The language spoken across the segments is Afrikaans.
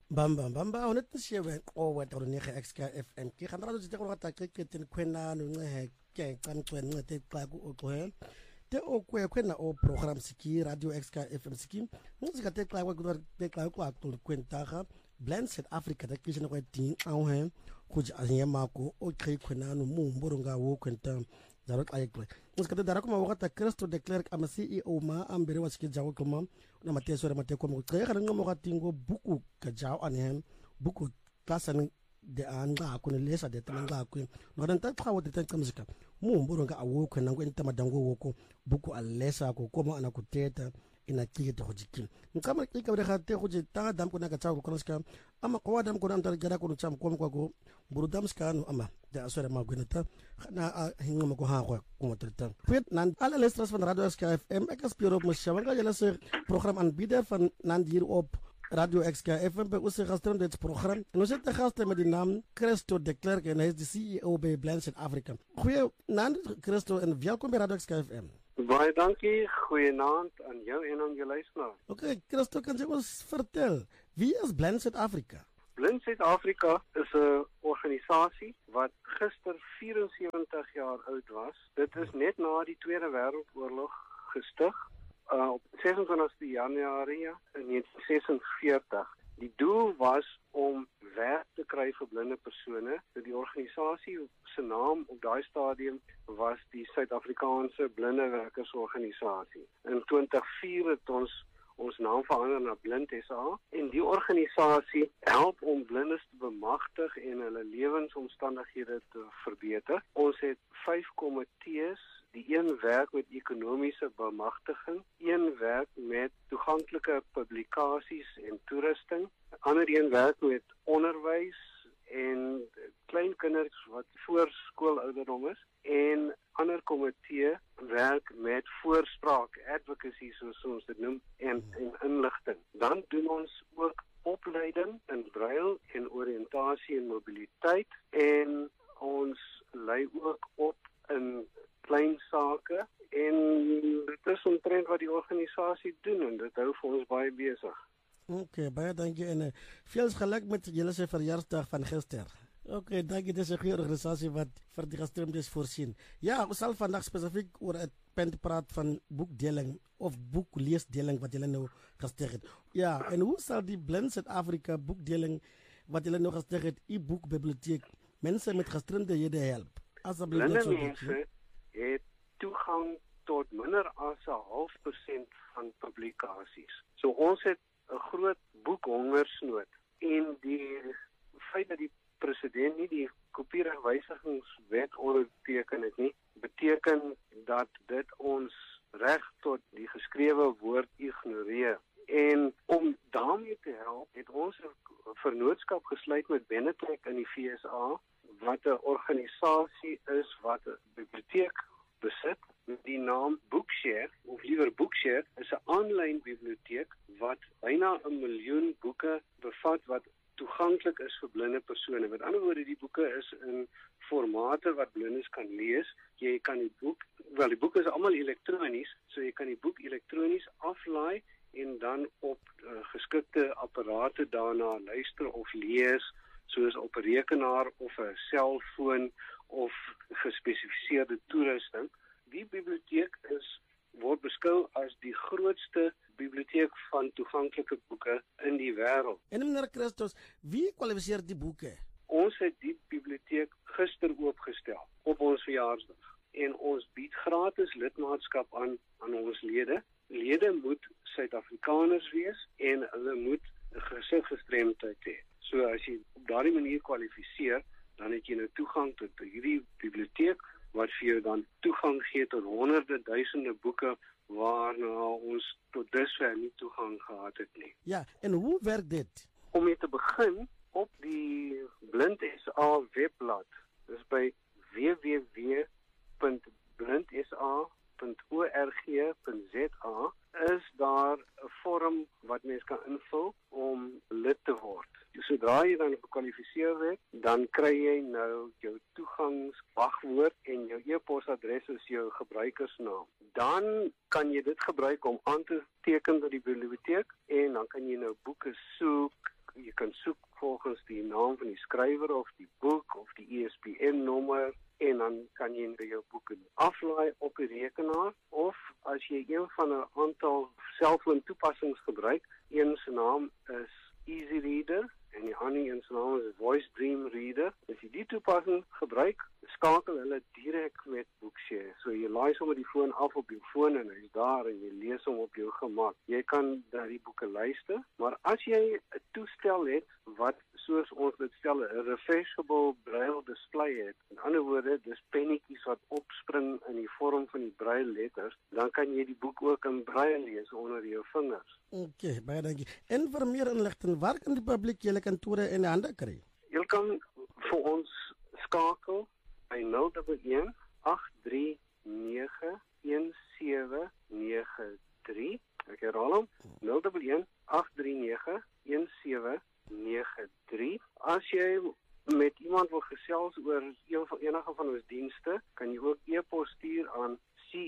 Bamba onetnishiwe oweta unika XKFM ke khanda ratso tse go rata kekete kwena no nce ke qancwe nce xa ku oxhela te okwena o program siki radio XKFM siki muzika te xa ku te xa ku akto kwentaga Blend South Africa te kishina kwa ting awhe go ja mako o kwena no mumboro nga wo kwenta zaro xa ekwe muzika te dara kuma wata Christo de Klerk ama CEO ma ambere wa siki jawo kuma na mateso re mateko mo xa ga ngo ga tingo buku ka jawo anhem buku klasan de anga ku ne lesa de tanga ku no ran ta tsawo de tanga muzika mumboro nga awo kwena ngo enta madango woko buku alesa ko koma ana kuteta ina kike go jikin nkama kike re ga te go jita dam ko na ka tsawo ko ska ama ko dam ko ntar jara ko tsam ko ko buru dam ska no ama da asore ma gwenata na hinga ko ha ko ko treta pet nan alle lestras van radio XKFM ek aspiro mo shawanga jela se program aanbieder van nan hier op Radio XKFM bij onze gasten dit programma. En we zitten gasten met de naam Christo de Klerk en hij is de CEO bij Blend South Africa. Goeienaand Christo en welkom bij Radio XKFM. Baie dankie, goeienaand aan jou en aan je luisteraar. Oké, Christo, kan je ons vertellen, wie is Blend South Africa? Blend South Africa is 'n organisasie wat gister 74 jaar oud was. Dit is net na die Tweede Wêreldoorlog gestig. Op 26 Januarie in 1946. Die doel was om werk te kry vir blinde persone. Die organisasie se naam op daai stadium was die Suid-Afrikaanse Blindewerkersorganisasie. In 2004 het ons naam verander na Blind SA en die organisasie help om blindes te bemagtig en hulle lewensomstandighede te verbeter. Ons het 5 komitees. Die een werk met ekonomiese bemagtiging, een werk met toeganklike publikasies en toerusting, 'n ander een werk met onderwys en klein kinders wat voor skoolouderdom is en ander komitee werk met voorspraak, advocacy soos ons dit noem en inligting. Dan doen ons ook opleiding in brail en oriëntasie en mobiliteit en ons lei ook op in klein sake en dit is omtrent wat die organisasie doen en dit hou vir ons baie besig. Oké, baie dankie en veel geluk met julle se verjaarsdag van gister. Oké, dankie, dit is 'n goeie organisasie wat vir die gestremdes voorsien. Ja, ons sal vandag spesifiek oor 'n punt praat van boekdeling of boekleesdeling wat julle nou gestig het. Ja, en hoe sal die Blend South Africa boekdeling wat julle nou gestig het, e-boek biblioteek mense met gestremdhede help? Asseblief net so mense het toegang tot minder as 0.5% van publikasies. So ons het 'n groot boekhongersnood en die feit dat die president nie die kopieerwysigingswet onderteken het nie, beteken dat dit ons reg tot die geskrewe woord ignoreer. En om daarmee te help, het ons 'n vennootskap gesluit met Benetrek in die VSA, wat 'n organisasie is wat 'n biblioteek besit met die naam Bookshare, of liewer Bookshare, is 'n aanlyn biblioteek wat byna 1 miljoen boeke bevat wat toeganklik is vir blinde persone. Met ander woorde, die boeke is in formate wat blindes kan lees. Jy kan die boek is almal elektronies, so jy kan die boek elektronies aflaai en dan op geskikte apparate daarna luister of lees, soos op 'n rekenaar of 'n selfoon of gespesifiseerde toerusting. Die biblioteek word beskou as die grootste biblioteek van toeganklike boeke in die wêreld. En meneer Christos, wie kwalifiseer die boeke? Ons het die biblioteek gister oopgestel op ons verjaarsdag en ons bied gratis lidmaatskap aan ons lede. Lede moet Suid-Afrikaners wees en hulle moet 'n gesiggestremdheid hê. So as jy op daardie manier kwalifiseer, dan het jy nou toegang tot hierdie biblioteek wat vir jou dan toegang gee tot honderde duisende boeke waarna ons tot dusver nie toegang gehad het nie. Ja, en hoe werk dit? Om mee te begin, op die Blind SA webblad, dis by www.blindsa.org.za, is daar 'n vorm wat mens kan invul om lid te word. Sodra jy dan gekwalifiseer het, dan kry jy nou jou toegangswagwoord en jou e-posadres is jou gebruikersnaam. Dan kan jy dit gebruik om aan te teken by die biblioteek en dan kan jy nou boeke soek jy kan soek volgens die naam van die skrywer of die boek of die ISBN nommer en dan kan jy jou boek aflaai op die rekenaar of as jy een van 'n aantal selfoon toepassings gebruik, een se naam is Easy Reader en die ander een se naam is Voice Dream Reader. As jy die toepassing gebruik, skakel hulle direk met Bookshare. So jy laai sommer die foon af op jou foon en hy's daar en jy lees hom op jou gemak. Jy kan na die boeke luister, maar as jy 'n toestel het wat soos ons dit stel 'n refreshable braille display het, in ander woorde, dis pennetjies wat opspring in die vorm van die braille letters, dan kan jy die boek ook in braille lees onder jou vingers. Okay, baie dankie. En vir meer inligting, waar kan die publiek julle kantore in hande kry? Jy kan vir ons skakel by 011 839 1793. Ek herhaal hom, 011 839 1793. As jy met iemand wil gesels oor enige van ons dienste, kan jy ook e-pos stuur aan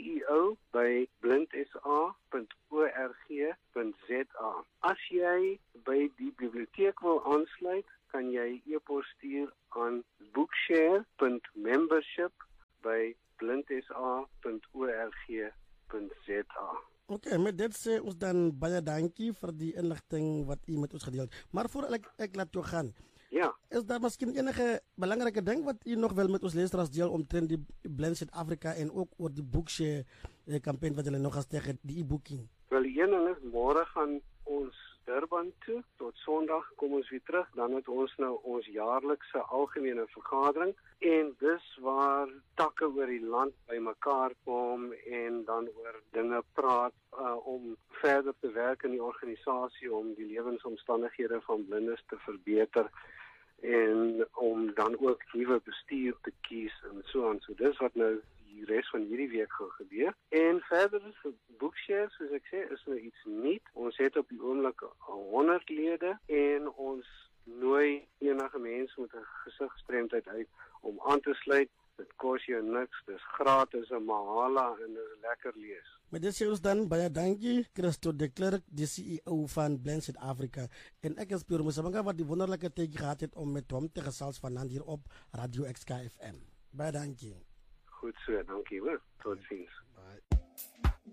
ceo@blindsa.org.za. As jy by die biblioteek wil aansluit, kan jy e-pos stuur aan bookshare.membership@blindsa.org.za. Okay, met dit sê ons dan baie dankie vir die inligting wat u met ons gedeel het. Maar voor ek laat jou gaan, Ja, is daar miskien enige belangrike ding wat u nog wel met ons luisteraars deel omtrent die Blind Suid-Afrika en ook oor die Bookshare campaign wat julle nog gestig het, die e-booking? wel die een ding is, môre gaan ons Durban toe, tot Sondag kom ons weer terug, dan het ons nou ons jaarlikse algemene vergadering en dis waar takke oor die land bymekaar kom en dan oor dinge praat om verder te werk in die organisasie om die lewensomstandighede van blindes te verbeter en om dan ook nuwe bestuur te kies en so aan. So dis wat nou die res van hierdie week gaan gebeur. En verder is vir Bookshare, soos ek sê, is nou iets nuut. Ons het op die oomblik 100 lede en ons nooi enige mense met 'n gesiggestremdheid uit om aan te sluit. Dit kos jou niks, dis gratis en mahala en dis lekker lees. Met dit sê ons dan baie dankie, Christo de Klerk, die CEO van Blind Suid-Afrika. En ek is Pierre Mosabanga wat die wonderlike tyd gehad het om met hom te gesels vanaand hier op Radio XK FM. Baie dankie. Goed so, dankie hoor. Totsiens. Bye.